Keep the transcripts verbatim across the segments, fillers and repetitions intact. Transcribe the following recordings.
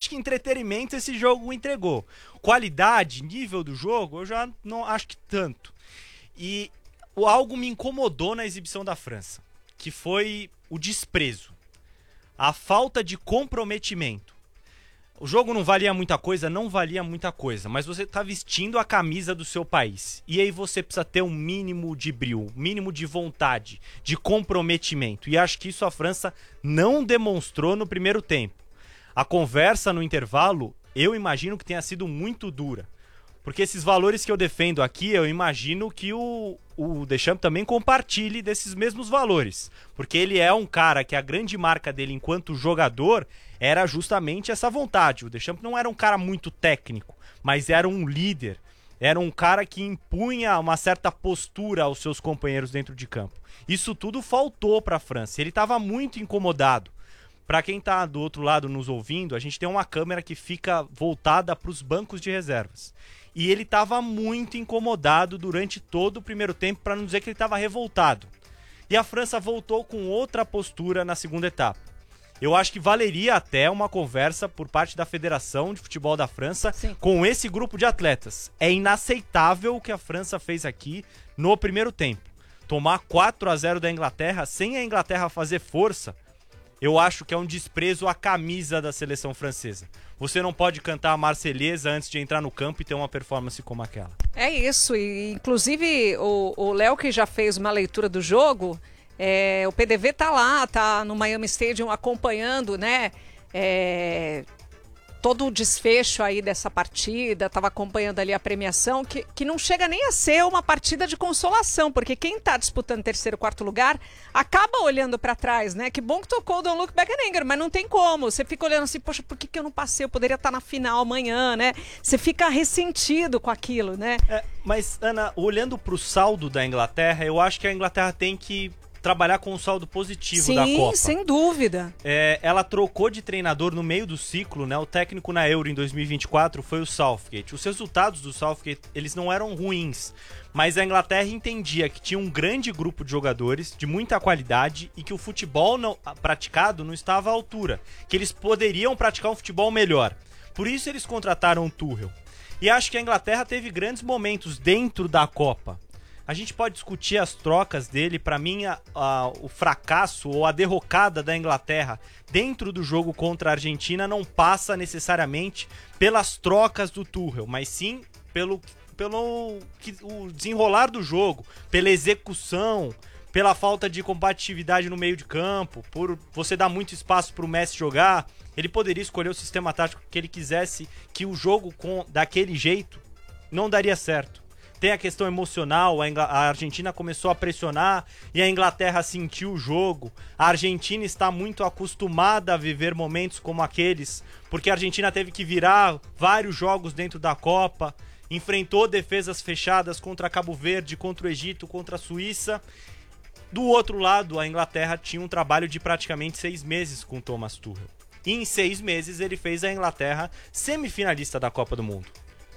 que entretenimento esse jogo entregou. Qualidade, nível do jogo, eu já não acho que tanto. E algo me incomodou na exibição da França, que foi o desprezo, a falta de comprometimento. O jogo não valia muita coisa, não valia muita coisa, mas você está vestindo a camisa do seu país. E aí você precisa ter um mínimo de brio, um mínimo de vontade, de comprometimento. E acho que isso a França não demonstrou no primeiro tempo. A conversa no intervalo, eu imagino que tenha sido muito dura. Porque esses valores que eu defendo aqui, eu imagino que o, o Deschamps também compartilhe desses mesmos valores. Porque ele é um cara que a grande marca dele enquanto jogador era justamente essa vontade. O Deschamps não era um cara muito técnico, mas era um líder. Era um cara que impunha uma certa postura aos seus companheiros dentro de campo. Isso tudo faltou para a França. Ele estava muito incomodado. Para quem está do outro lado nos ouvindo, a gente tem uma câmera que fica voltada para os bancos de reservas. E ele estava muito incomodado durante todo o primeiro tempo, para não dizer que ele estava revoltado. E a França voltou com outra postura na segunda etapa. Eu acho que valeria até uma conversa por parte da Federação de Futebol da França Sim. com esse grupo de atletas. É inaceitável o que a França fez aqui no primeiro tempo. Tomar quatro a zero da Inglaterra sem a Inglaterra fazer força, eu acho que é um desprezo à camisa da seleção francesa. Você não pode cantar a Marselhesa antes de entrar no campo e ter uma performance como aquela. É isso, e inclusive o Léo, que já fez uma leitura do jogo, é, o P D V tá lá, tá no Miami Stadium acompanhando, né, é, todo o desfecho aí dessa partida, tava acompanhando ali a premiação, que, que não chega nem a ser uma partida de consolação, porque quem tá disputando terceiro, quarto lugar, acaba olhando pra trás, né? Que bom que tocou o Don't Look Back in Anger, mas não tem como. Você fica olhando assim, poxa, por que, que eu não passei? Eu poderia estar na final amanhã, né? Você fica ressentido com aquilo, né? É, mas, Ana, olhando pro saldo da Inglaterra, eu acho que a Inglaterra tem que trabalhar com um saldo positivo Sim, da Copa. Sim, sem dúvida. É, ela trocou de treinador no meio do ciclo, né? O técnico na Euro em dois mil e vinte e quatro foi o Southgate. Os resultados do Southgate, eles não eram ruins, mas a Inglaterra entendia que tinha um grande grupo de jogadores de muita qualidade e que o futebol não, praticado não estava à altura, que eles poderiam praticar um futebol melhor. Por isso eles contrataram o Tuchel. E acho que a Inglaterra teve grandes momentos dentro da Copa. A gente pode discutir as trocas dele. Para mim, a, a, o fracasso ou a derrocada da Inglaterra dentro do jogo contra a Argentina não passa necessariamente pelas trocas do Tuchel, mas sim pelo, pelo que, o desenrolar do jogo, pela execução, pela falta de combatividade no meio de campo, por você dar muito espaço para o Messi jogar. Ele poderia escolher o sistema tático que ele quisesse, que o jogo com, daquele jeito não daria certo. Tem a questão emocional, a, Ingl- a Argentina começou a pressionar e a Inglaterra sentiu o jogo. A Argentina está muito acostumada a viver momentos como aqueles, porque a Argentina teve que virar vários jogos dentro da Copa, enfrentou defesas fechadas contra Cabo Verde, contra o Egito, contra a Suíça. Do outro lado, a Inglaterra tinha um trabalho de praticamente seis meses com Thomas Tuchel. E em seis meses ele fez a Inglaterra semifinalista da Copa do Mundo.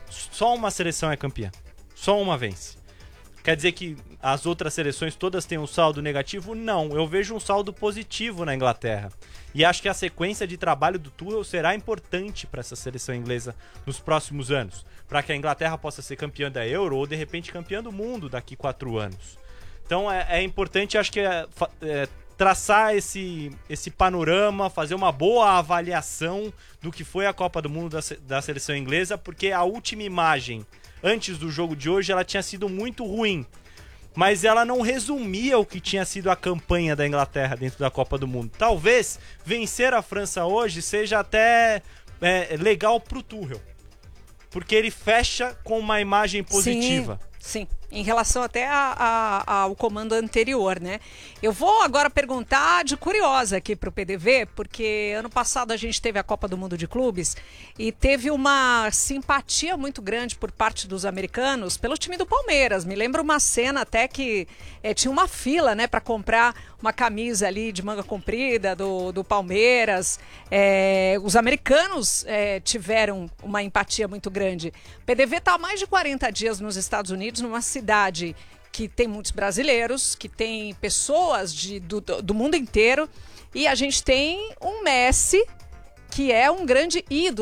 Só uma seleção é campeã. Só uma vez. Quer dizer que as outras seleções todas têm um saldo negativo? Não, eu vejo um saldo positivo na Inglaterra. E acho que a sequência de trabalho do Tuchel será importante para essa seleção inglesa nos próximos anos. Para que a Inglaterra possa ser campeã da Euro ou de repente campeã do mundo daqui quatro anos. Então é, é importante, acho que é, é, traçar esse, esse panorama, fazer uma boa avaliação do que foi a Copa do Mundo da, da seleção inglesa, porque a última imagem antes do jogo de hoje, ela tinha sido muito ruim. Mas ela não resumia o que tinha sido a campanha da Inglaterra dentro da Copa do Mundo. Talvez vencer a França hoje seja até é, legal pro Tuchel. Porque ele fecha com uma imagem positiva. Sim, sim. Em relação até a, a, ao comando anterior, né? Eu vou agora perguntar de curiosa aqui para o P D V, porque ano passado a gente teve a Copa do Mundo de Clubes e teve uma simpatia muito grande por parte dos americanos pelo time do Palmeiras. Me lembro uma cena até que é, tinha uma fila, né, para comprar uma camisa ali de manga comprida do, do Palmeiras. É, os americanos é, tiveram uma empatia muito grande. O P D V está há mais de quarenta dias nos Estados Unidos, numa cidade cidade que tem muitos brasileiros, que tem pessoas de, do, do mundo inteiro, e a gente tem um Messi que é um grande ídolo